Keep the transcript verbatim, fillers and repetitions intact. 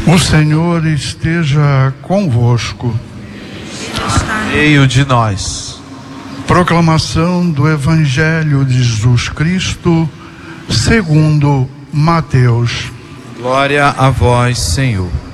O Senhor esteja convosco. Meio de nós. Proclamação do Evangelho de Jesus Cristo, segundo Mateus. Glória a vós, Senhor.